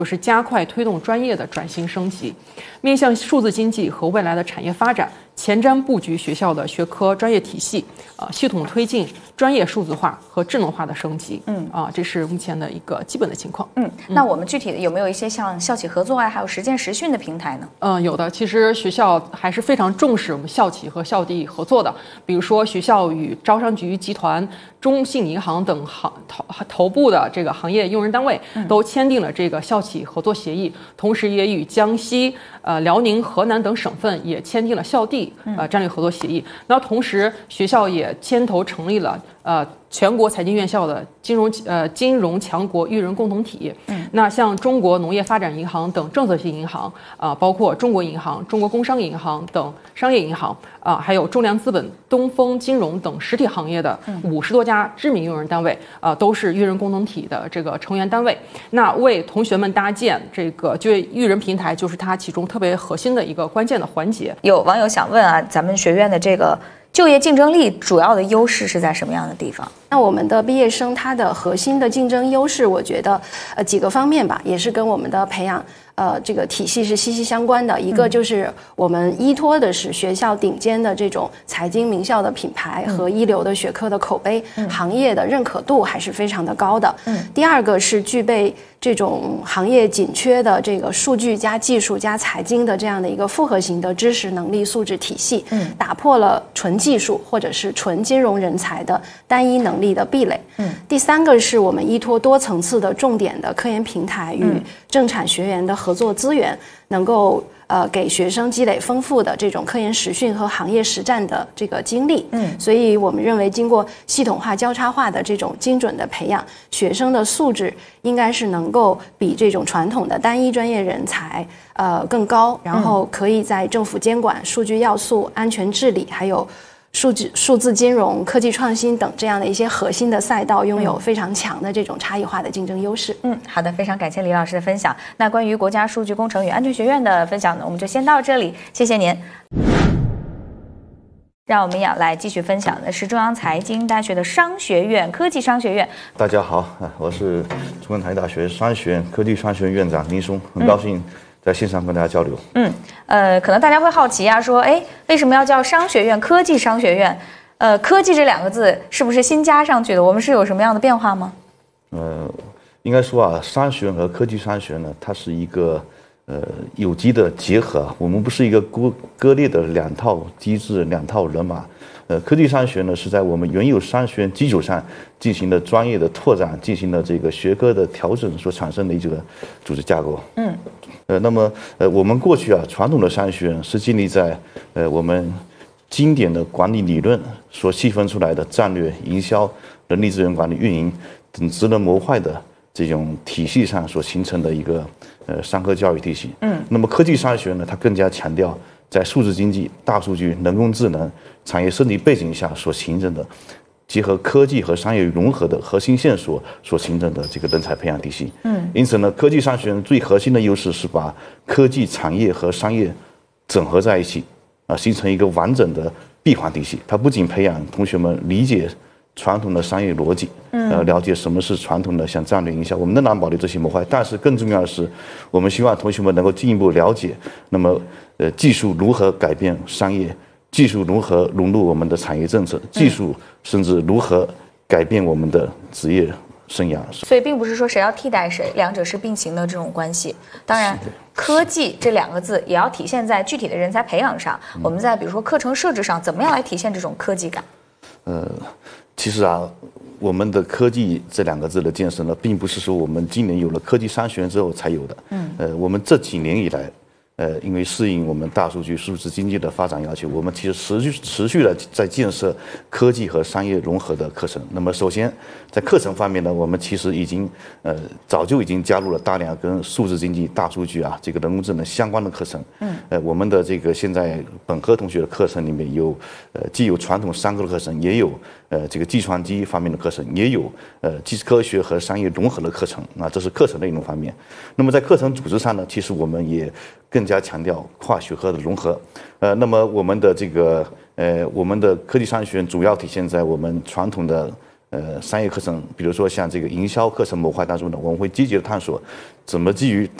就是加快推动专业的转型升级，面向数字经济和未来的产业发展，前瞻布局学校的学科专业体系，系统推进专业数字化和智能化的升级。这是目前的一个基本的情况。 那我们具体有没有一些像校企合作啊，还有实践实训的平台呢？ 有的。其实学校还是非常重视我们校企和校地合作的，比如说学校与招商局集团、中信银行等头部的这个行业用人单位都签订了这个校企合作协议，同时也与江西、辽宁、河南等省份也签订了校地战略合作协议。那同时，学校也牵头成立了全国财经院校的金融强国育人共同体。那像中国农业发展银行等政策性银行包括中国银行、中国工商银行等商业银行还有中粮资本、东风金融等实体行业的50多家知名用人单位都是育人共同体的这个成员单位。那为同学们搭建这个就业育人平台，就是它其中特别核心的一个关键的环节。 有网友想问啊，咱们学院的这个就业竞争力主要的优势是在什么样的地方？ 那我们的毕业生他的核心的竞争优势，我觉得几个方面吧，也是跟我们的培养这个体系是息息相关的。一个就是我们依托的是学校顶尖的这种财经名校的品牌和一流的学科的口碑，行业的认可度还是非常的高的。第二个是具备这种行业紧缺的这个数据加技术加财经的这样的一个复合型的知识能力素质体系，打破了纯技术或者是纯金融人才的单一能力的壁垒。第三个是我们依托多层次的重点的科研平台与政产学研的合作资源，能够给学生积累丰富的这种科研实训和行业实战的这个经历。所以我们认为经过系统化交叉化的这种精准的培养，学生的素质应该是能够比这种传统的单一专业人才更高，然后可以在政府监管、数据要素、安全治理还有数字金融、科技创新等这样的一些核心的赛道，拥有非常强的这种差异化的竞争优势。 好的，非常感谢李老师的分享。那关于国家数据工程与安全学院的分享呢，我们就先到这里，谢谢您。让我们要来继续分享的是中央财经大学的商学院科技商学院。 大家好，我是中央财经大学商学院科技商学院院长林松，很高兴在线上跟大家交流。 可能大家会好奇啊，说，为什么要叫商学院、科技商学院？科技这两个字是不是新加上去的？我们是有什么样的变化吗？ 应该说啊，商学院和科技商学院呢，它是一个有机的结合。我们不是一个割裂的两套机制、两套人马。科技商学院呢是在我们原有商学院基础上进行的专业的拓展，进行了这个学科的调整所产生的一个组织架构。那么我们过去啊传统的商学院是建立在我们经典的管理理论所细分出来的战略、营销、人力资源管理、运营等职能模块的这种体系上所形成的一个商科教育体系。那么科技商学院呢，它更加强调在数字经济、大数据、人工智能产业升级背景下所形成的结合科技和商业融合的核心线索所形成的这个人才培养体系。因此呢，科技商学院最核心的优势是把科技产业和商业整合在一起，形成一个完整的闭环体系。它不仅培养同学们理解传统的商业逻辑，了解什么是传统的像战略营销，我们仍然保留这些模块，但是更重要的是，我们希望同学们能够进一步了解，那么技术如何改变商业，技术如何融入我们的产业政策，技术甚至如何改变我们的职业生涯。 所以并不是说谁要替代谁，两者是并行的这种关系。当然，科技这两个字也要体现在具体的人才培养上。我们在比如说课程设置上，怎么样来体现这种科技感？ 其实啊，我们的科技这两个字的建设呢，并不是说我们今年有了科技商学院之后才有的。我们这几年以来，因为适应我们大数据、数字经济的发展要求，我们其实持续的在建设科技和商业融合的课程。那么，首先在课程方面呢，我们其实已经早就已经加入了大量跟数字经济、大数据啊这个人工智能相关的课程。我们的这个现在本科同学的课程里面有既有传统商科的课程，也有这个计算机方面的课程，也有机器科学和商业融合的课程。这是课程内容方面。那么在课程组织上呢，其实我们也更加强调跨学科的融合。那么我们的这个我们的科技商学院主要体现在我们传统的商业课程，比如说像这个营销课程模块当中呢，我们会积极的探索怎么基于